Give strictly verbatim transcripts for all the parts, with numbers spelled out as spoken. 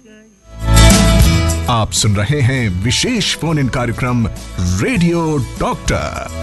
आप सुन रहे हैं विशेष फोन इन कार्यक्रम रेडियो डॉक्टर।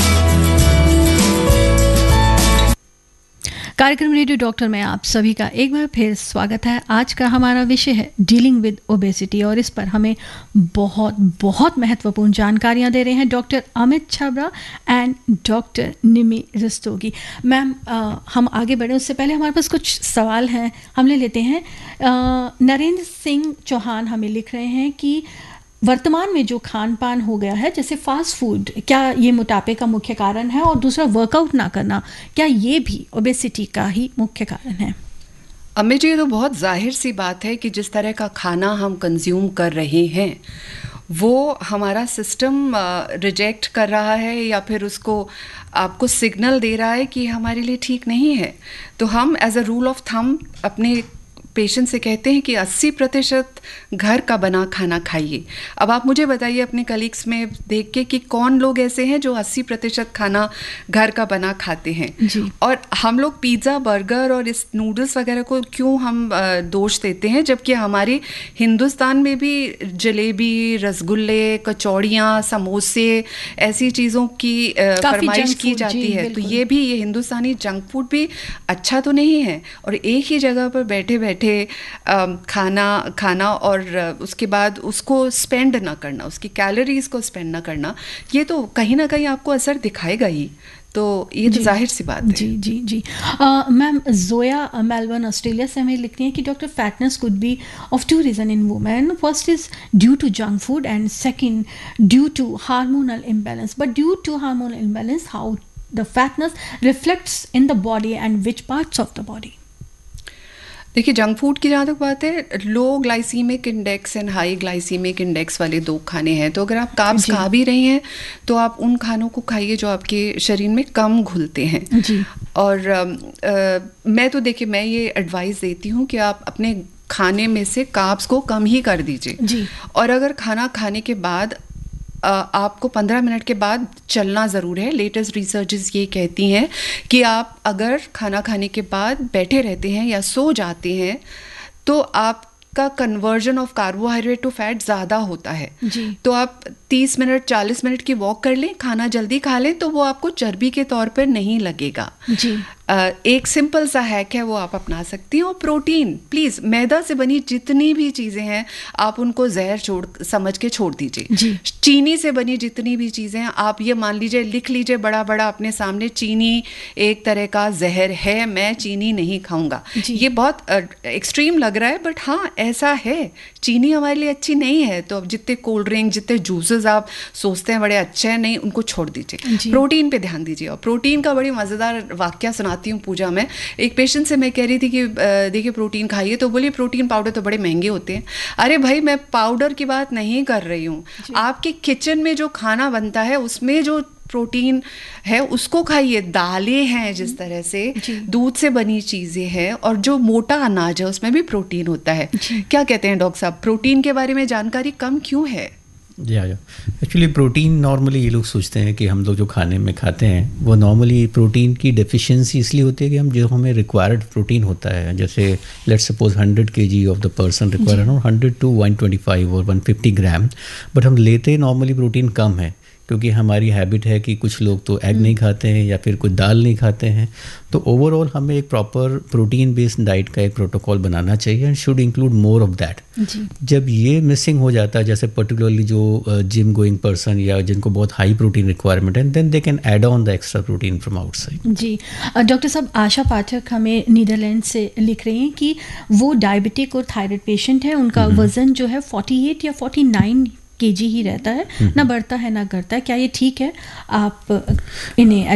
कार्यक्रम रेडियो डॉक्टर में आप सभी का एक बार फिर स्वागत है। आज का हमारा विषय है डीलिंग विद ओबेसिटी और इस पर हमें बहुत बहुत महत्वपूर्ण जानकारियां दे रहे हैं doctor Amit Chhabra and doctor Nimi Rastogi. Ma'am, हम आगे बढ़े उससे पहले हमारे पास कुछ सवाल हैं, हम ले लेते हैं। आ, नरेंद्र सिंह चौहान हमें लिख रहे हैं कि वर्तमान में जो खान पान हो गया है जैसे फास्ट फूड, क्या ये मोटापे का मुख्य कारण है? और दूसरा, वर्कआउट ना करना, क्या ये भी ओबेसिटी का ही मुख्य कारण है? अमित जी, ये तो बहुत जाहिर सी बात है कि जिस तरह का खाना हम कंज्यूम कर रहे हैं वो हमारा सिस्टम रिजेक्ट कर रहा है या फिर उसको आपको सिग्नल दे रहा है कि हमारे लिए ठीक नहीं है। तो हम as a rule of thumb अपने पेशेंट से कहते हैं कि अस्सी प्रतिशत घर का बना खाना खाइए। अब आप मुझे बताइए अपने कलीग्स में देख के कि कौन लोग ऐसे हैं जो अस्सी प्रतिशत खाना घर का बना खाते हैं जी। और हम लोग पिज़्ज़ा, बर्गर और इस नूडल्स वगैरह को क्यों हम दोष देते हैं, जबकि हमारे हिंदुस्तान में भी जलेबी, रसगुल्ले, कचौड़ियाँ, समोसे ऐसी चीज़ों की फरमाइश की जाती है। तो ये भी, ये हिंदुस्तानी जंक फूड भी अच्छा तो नहीं है। और एक ही जगह पर बैठे बैठे खाना खाना और उसके बाद उसको स्पेंड ना करना, उसकी कैलोरीज को स्पेंड ना करना, ये तो कहीं ना कहीं आपको असर दिखाएगा ही। तो ये तो जाहिर सी बात है। जी जी जी मैम, जोया मेलबर्न ऑस्ट्रेलिया से हमें लिखती हैं कि doctor fatness could be of to reason in women. First is due to junk food and second due to hormonal imbalance. But due to hormonal imbalance, how the fatness reflects in the body and which parts of the body? देखिए, junk food की जहाँ तक बात है, लो glycaemic index and high glycaemic index वाले दो खाने हैं। तो अगर आप कार्ब्स खा भी रही हैं तो आप उन खानों को खाइए जो आपके शरीर में कम घुलते हैं जी। और आ, आ, मैं तो देखिए, मैं ये एडवाइस देती हूँ कि आप अपने खाने में से कार्ब्स को कम ही कर दीजिए। और अगर खाना खाने के बाद आपको पंद्रह मिनट के बाद चलना ज़रूर है। लेटेस्ट रिसर्चेस ये कहती हैं कि आप अगर खाना खाने के बाद बैठे रहते हैं या सो जाते हैं तो आपका conversion of carbohydrate to fat ज़्यादा होता है जी। तो आप तीस मिनट चालीस मिनट की वॉक कर लें, खाना जल्दी खा लें, तो वो आपको चर्बी के तौर पर नहीं लगेगा जी। Uh, एक सिंपल सा हैक है, वो आप अपना सकती हैं। और प्रोटीन, प्लीज़, मैदा से बनी जितनी भी चीज़ें हैं आप उनको जहर छोड़ समझ के छोड़ दीजिए। चीनी से बनी जितनी भी चीज़ें हैं आप ये मान लीजिए, लिख लीजिए बड़ा बड़ा अपने सामने, चीनी एक तरह का जहर है, मैं चीनी नहीं खाऊंगा। ये बहुत एक्सट्रीम लग रहा है बट हाँ ऐसा है, चीनी हमारे लिए अच्छी नहीं है। तो अब जितने कोल्ड ड्रिंक, जितने जूसेस आप सोचते हैं बड़े अच्छे हैं, नहीं, उनको छोड़ दीजिए। प्रोटीन पे ध्यान दीजिए। और प्रोटीन का बड़ी मज़ेदार वाक्य सुना हूँ पूजा में। एक पेशेंट से मैं कह रही थी कि देखिए प्रोटीन खाइए, तो बोली प्रोटीन पाउडर तो बड़े महंगे होते हैं। अरे भाई, मैं पाउडर की बात नहीं कर रही हूँ, आपके किचन में जो खाना बनता है उसमें जो प्रोटीन है उसको खाइए। दालें हैं जिस तरह से, दूध से बनी चीज़ें हैं, और जो मोटा अनाज है उसमें भी प्रोटीन होता है। क्या कहते हैं डॉक्टर साहब, प्रोटीन के बारे में जानकारी कम क्यों है? या या एक्चुअली प्रोटीन, नॉर्मली ये लोग सोचते हैं कि हम लोग जो खाने में खाते हैं वो नॉर्मली प्रोटीन की डेफिशिएंसी इसलिए होती है कि हम जो हमें रिक्वायर्ड प्रोटीन होता है, जैसे लेट्स सपोज हंड्रेड के जी of the person require around hundred to one twenty five और वन फिफ्टी ग्राम, बट हम लेते नॉर्मली प्रोटीन कम है क्योंकि हमारी हैबिट है कि कुछ लोग तो एग नहीं खाते हैं या फिर कुछ दाल नहीं खाते हैं। तो ओवरऑल हमें एक प्रॉपर प्रोटीन बेस्ड डाइट का एक प्रोटोकॉल बनाना चाहिए and should include more of that. जब ये मिसिंग हो जाता है, जैसे पर्टिकुलरली जो जिम गोइंग पर्सन या जिनको बहुत हाई प्रोटीन रिक्वायरमेंट है, then they can add on the extra protein from outside. Ji doctor साहब, आशा पाठक हमें नीदरलैंड से लिख रही हैं कि वो डायबिटिक और थायराइड पेशेंट है, उनका वजन जो है अड़तालीस या उनचास केजी ही रहता है, ना बढ़ता है ना घटता है। क्या ये ठीक है? आप इन्हें